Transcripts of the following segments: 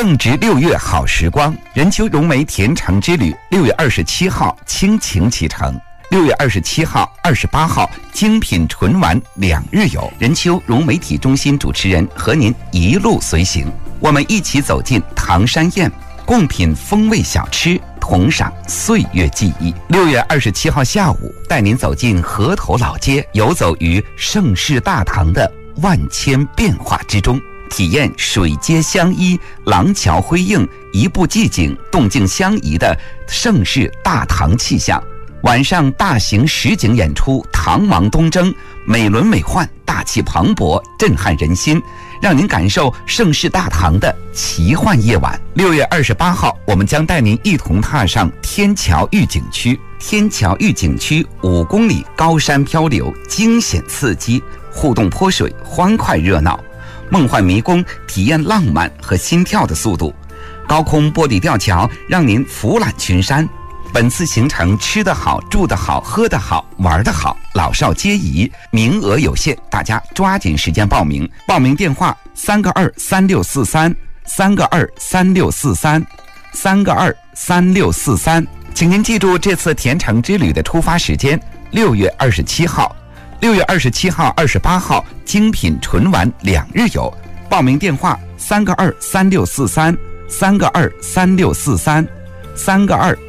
正值6月好时光，任丘融媒甜橙之旅6月27号倾情启程，6月27号、28号精品纯玩2日游，任丘融媒体中心主持人和您一路随行，我们一起走进唐山宴，共品风味小吃，同赏岁月记忆。6月27号下午，带您走进河头老街，游走于盛世大唐的万千变化之中，体验水街相依、廊桥辉映、一步寂静、动静相宜的盛世大唐气象。晚上大型实景演出《唐王东征》，美轮美奂，大气磅礴，震撼人心，让您感受盛世大唐的奇幻夜晚。6月28号，我们将带您一同踏上天桥峪景区。天桥峪景区5公里高山漂流，惊险刺激，互动泼水，欢快热闹，梦幻迷宫，体验浪漫和心跳的速度。高空玻璃吊桥让您俯览群山。本次行程吃得好、住得好、喝得好、玩得好，老少皆宜，名额有限，大家抓紧时间报名。报名电话3个2 3643 3个2 3643 3个2 3643。请您记住这次甜橙之旅的出发时间：6月27号。6月27号、28号精品纯玩2日游。报名电话3个2 3643 3个2 3643 3个2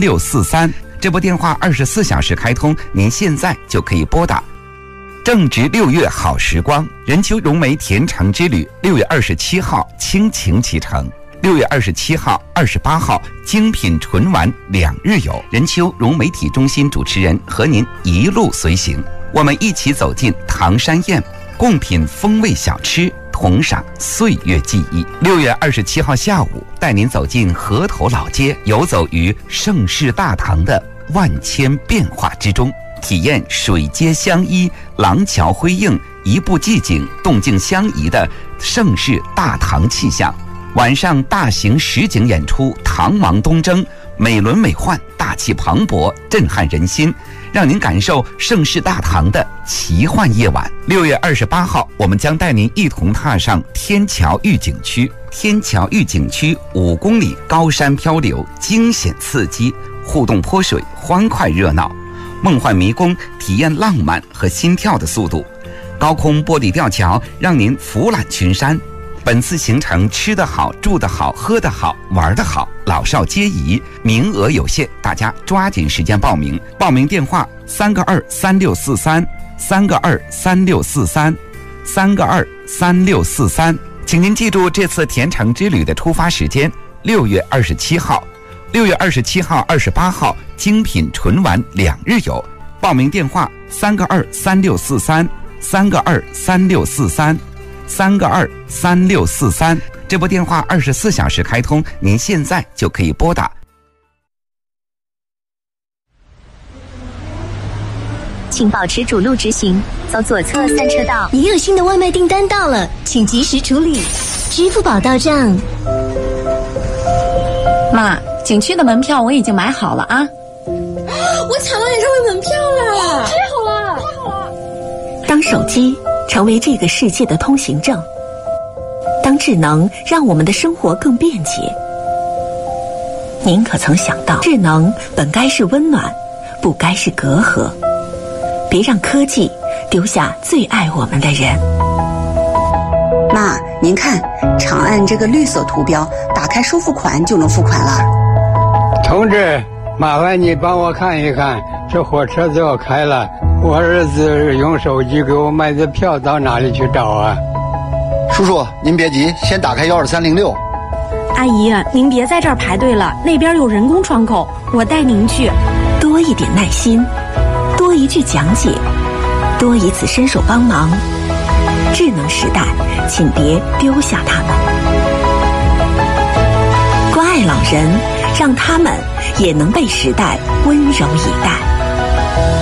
3643。这部电话24小时开通，您现在就可以拨打。正值6月好时光，任丘融媒甜橙之旅6月27号倾情启程，6月27号、28号精品纯玩2日游，任丘融媒体中心主持人和您一路随行，我们一起走进唐山宴，共品风味小吃，同赏岁月记忆。6月27号下午，带您走进河头老街，游走于盛世大唐的万千变化之中，体验水街相依、廊桥辉映、一步寂静、动静相宜的盛世大唐气象。晚上大型实景演出《唐王东征》，美轮美奂，大气磅礴，震撼人心，让您感受盛世大唐的奇幻夜晚。6月28号，我们将带您一同踏上天桥峪景区。天桥峪景区5公里高山漂流，惊险刺激，互动泼水，欢快热闹，梦幻迷宫，体验浪漫和心跳的速度。高空玻璃吊桥让您俯览群山。本次行程吃得好、住得好、喝得好、玩得好，老少皆宜，名额有限，大家抓紧时间报名。报名电话3个2 3643 3个2 3643 3个2 3643。请您记住这次甜橙之旅的出发时间：6月27号。6月27号、28号精品纯玩2日游。报名电话3个2 3643 3个2 3643 3个2 3643。这部电话24小时开通，您现在就可以拨打。 请保持主路直行，走左侧3车道。 您有新的外卖订单到了，请及时处理，支付宝到账。 妈，景区的门票我已经买好了啊！ 我抢到演唱会门票了！太好了，太好了！ 当手机成为这个世界的通行证，当智能让我们的生活更便捷，您可曾想到，智能本该是温暖，不该是隔阂。别让科技丢下最爱我们的人。 妈，您看，长按这个绿色图标，打开收付款就能付款了。 同志，麻烦你帮我看一看，这火车就要开了，我儿子用手机给我买的票到哪里去找啊？ 叔叔，您别急，先打开12306。 阿姨，您别在这儿排队了，那边有人工窗口，我带您去。 多一点耐心，多一句讲解，多一次伸手帮忙。智能时代，请别丢下他们。关爱老人，让他们也能被时代温柔以待。